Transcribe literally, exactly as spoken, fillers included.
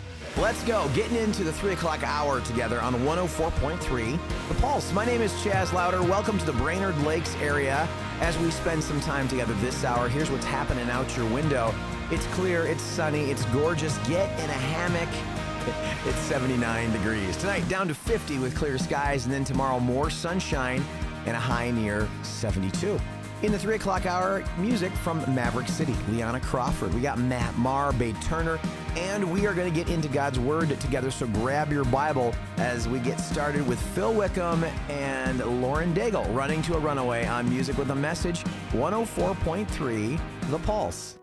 Let's go. Getting into the three o'clock hour together on one oh four point three The Pulse. My name is Chaz Louder. Welcome to the Brainerd Lakes area. As we spend some time together this hour, here's what's happening out your window. It's clear, it's sunny, it's gorgeous. Get in a hammock. It's seventy-nine degrees. Tonight, down to fifty with clear skies, and then tomorrow, more sunshine and a high near seventy-two. In the three o'clock hour, music from Maverick City, Leanna Crawford. We got Matt Maher, Babe Turner, and we are going to get into God's Word together, so grab your Bible as we get started with Phil Wickham and Lauren Daigle, Running to a Runaway on Music with a Message, one oh four point three The Pulse.